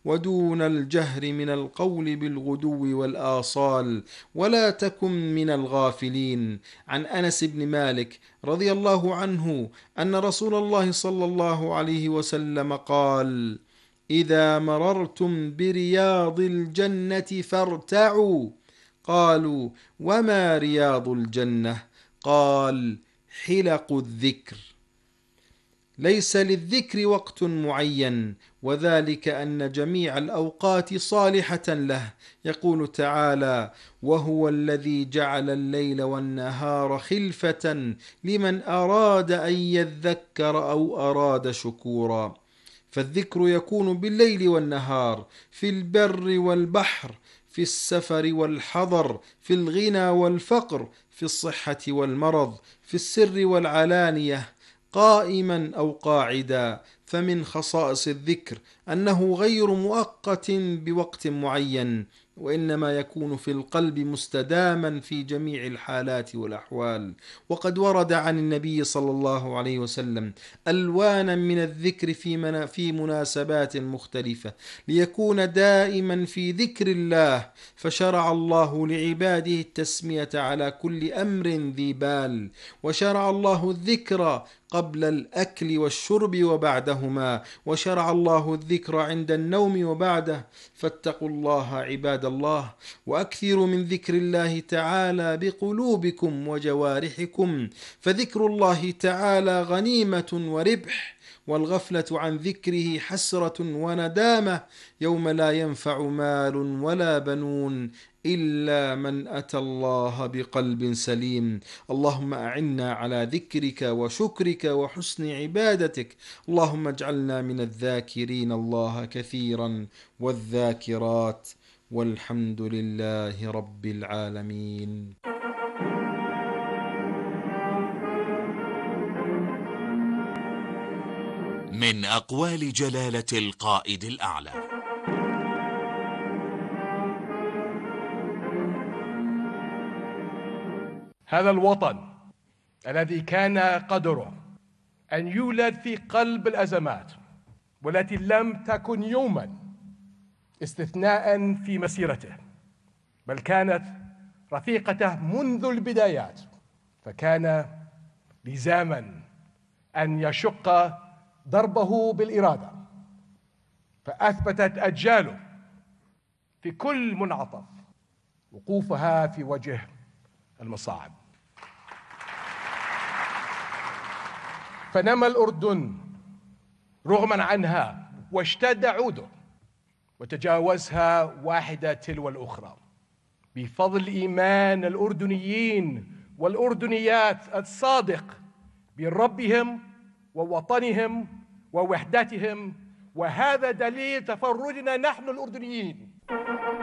ودون الجهر من القول بالغدو والآصال، ولا تكن من الغافلين. عن أنس بن مالك رضي الله عنه أن رسول الله صلى الله عليه وسلم قال: إذا مررتم برياض الجنة فارتعوا. قالوا: وما رياض الجنة؟ قال: حلق الذكر. ليس للذكر وقت معين، وذلك أن جميع الأوقات صالحة له. يقول تعالى: وهو الذي جعل الليل والنهار خلفة لمن أراد أن يذكر أو أراد شكورا. فالذكر يكون بالليل والنهار، في البر والبحر، في السفر والحضر، في الغنى والفقر، في الصحة والمرض، في السر والعلانية، قائما أو قاعدا. فمن خصائص الذكر أنه غير مؤقت بوقت معين، وإنما يكون في القلب مستداما في جميع الحالات والأحوال. وقد ورد عن النبي صلى الله عليه وسلم ألوانا من الذكر في مناسبات مختلفة، ليكون دائما في ذكر الله. فشرع الله لعباده التسمية على كل أمر ذي بال، وشرع الله الذكر قبل الأكل والشرب وبعدهما، وشرع الله الذكر عند النوم وبعده. فاتقوا الله عباد الله، وأكثروا من ذكر الله تعالى بقلوبكم وجوارحكم، فذكر الله تعالى غنيمة وربح، والغفلة عن ذكره حسرة وندامة، يوم لا ينفع مال ولا بنون إلا من أتى الله بقلب سليم. اللهم أعنا على ذكرك وشكرك وحسن عبادتك. اللهم اجعلنا من الذاكرين الله كثيرا والذاكرات، والحمد لله رب العالمين. من أقوال جلالة القائد الأعلى: هذا الوطن الذي كان قدره أن يولد في قلب الأزمات، والتي لم تكن يوما استثناء في مسيرته، بل كانت رفيقته منذ البدايات، فكان لزاما أن يشق ضربه بالإرادة. فأثبتت أجياله في كل منعطف وقوفها في وجه المصاعب. فنمى الأردن رغما عنها، واشتد عوده، وتجاوزها واحدة تلو الأخرى بفضل إيمان الأردنيين والأردنيات الصادق بربهم ووطنهم ووحدتهم. وهذا دليل تفردنا نحن الأردنيين